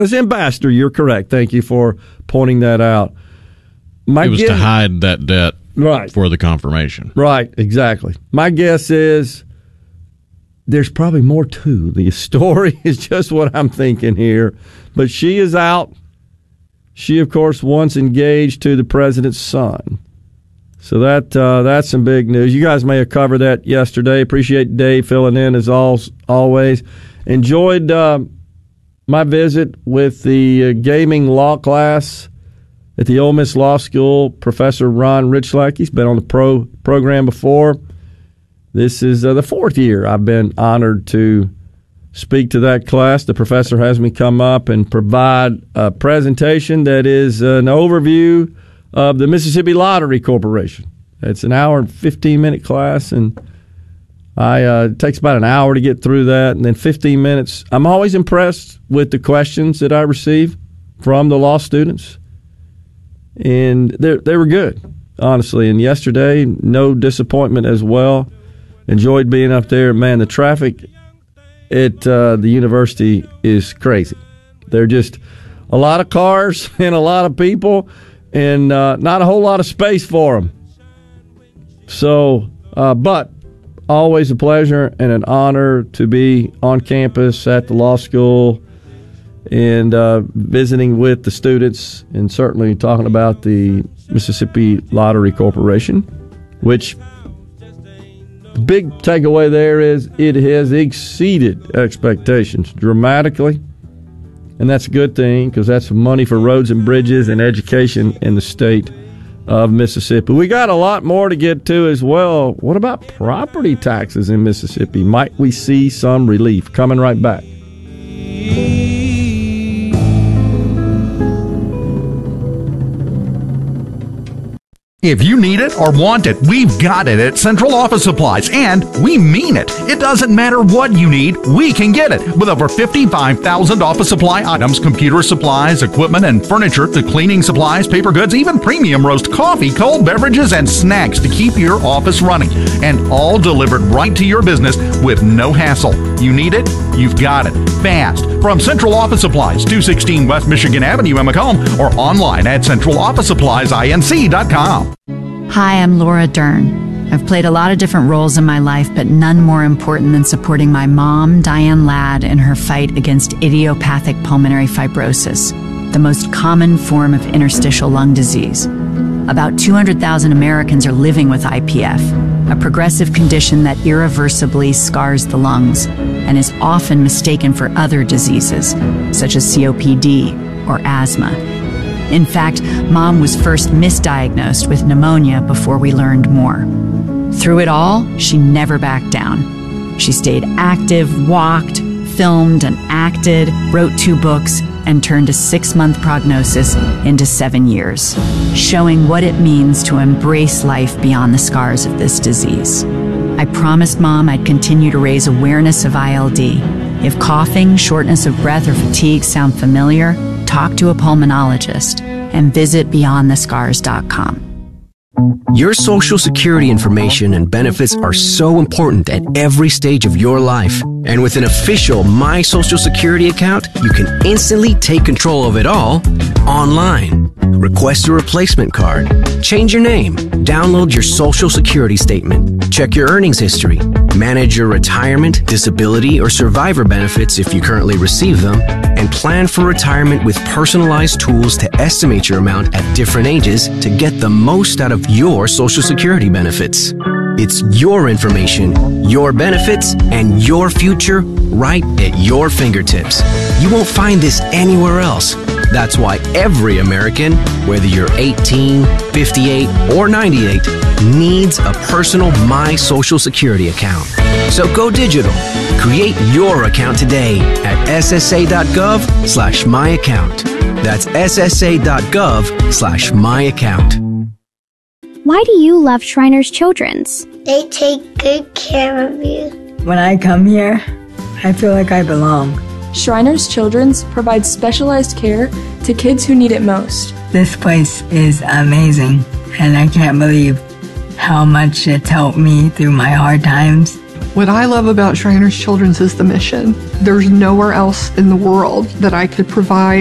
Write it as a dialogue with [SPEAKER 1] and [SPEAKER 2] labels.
[SPEAKER 1] As ambassador, you're correct. Thank you for pointing that out.
[SPEAKER 2] It was to hide that debt
[SPEAKER 1] right
[SPEAKER 2] for the confirmation.
[SPEAKER 1] Right, exactly. My guess is there's probably more to the story is just what I'm thinking here. But she is out. She, of course, once engaged to the president's son. So that's some big news. You guys may have covered that yesterday. Appreciate Dave filling in as always. Enjoyed my visit with the gaming law class at the Ole Miss Law School. Professor Ron Richlack, he's been on the program before. This is the fourth year I've been honored to speak to that class. The professor has me come up and provide a presentation that is an overview of the Mississippi Lottery Corporation. It's an hour and 15-minute class, and it takes about an hour to get through that, and then 15 minutes. I'm always impressed with the questions that I receive from the law students, and they were good, honestly. And yesterday, no disappointment as well. Enjoyed being up there. Man, the traffic at the university is crazy. There are just a lot of cars and a lot of people, and not a whole lot of space for them. So, but always a pleasure and an honor to be on campus at the law school and visiting with the students, and certainly talking about the Mississippi Lottery Corporation, which the big takeaway there is it has exceeded expectations dramatically. And that's a good thing, because that's money for roads and bridges and education in the state of Mississippi. We got a lot more to get to as well. What about property taxes in Mississippi? Might we see some relief? Coming right back.
[SPEAKER 3] If you need it or want it, we've got it at Central Office Supplies, and we mean it. It doesn't matter what you need, we can get it. With over 55,000 office supply items, computer supplies, equipment, and furniture, to cleaning supplies, paper goods, even premium roast coffee, cold beverages, and snacks to keep your office running. And all delivered right to your business with no hassle. You need it, you've got it. Fast. From Central Office Supplies, 216 West Michigan Avenue in Macomb, or online at centralofficesuppliesinc.com.
[SPEAKER 4] Hi, I'm Laura Dern. I've played a lot of different roles in my life, but none more important than supporting my mom, Diane Ladd, in her fight against idiopathic pulmonary fibrosis, the most common form of interstitial lung disease. About 200,000 Americans are living with IPF, a progressive condition that irreversibly scars the lungs and is often mistaken for other diseases, such as COPD or asthma. In fact, Mom was first misdiagnosed with pneumonia before we learned more. Through it all, she never backed down. She stayed active, walked, filmed and acted, wrote 2 books, and turned a 6-month prognosis into 7 years, showing what it means to embrace life beyond the scars of this disease. I promised Mom I'd continue to raise awareness of ILD. If coughing, shortness of breath, or fatigue sound familiar, talk to a pulmonologist and visit beyondthescars.com.
[SPEAKER 5] Your Social Security information and benefits are so important at every stage of your life. And with an official My Social Security account, you can instantly take control of it all online. Request a replacement card, change your name, download your Social Security statement, check your earnings history, manage your retirement, disability, or survivor benefits if you currently receive them, and plan for retirement with personalized tools to estimate your amount at different ages to get the most out of your Social Security benefits. It's your information, your benefits, and your future right at your fingertips. You won't find this anywhere else. That's why every American, whether you're 18, 58, or 98, needs a personal My Social Security account. So go digital. Create your account today at ssa.gov/myaccount. That's ssa.gov/myaccount.
[SPEAKER 6] Why do you love Shriners Children's?
[SPEAKER 7] They take good care of you.
[SPEAKER 8] When I come here, I feel like I belong.
[SPEAKER 9] Shriners Children's provides specialized care to kids who need it most.
[SPEAKER 8] This place is amazing, and I can't believe how much it's helped me through my hard times.
[SPEAKER 10] What I love about Shriners Children's is the mission. There's nowhere else in the world that I could provide